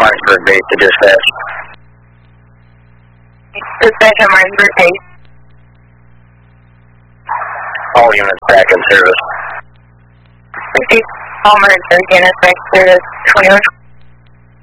Martinsburg base to dispatch. Dispatch on Martinsburg base. All units back in service. Receive all Martinsburg units back to service 21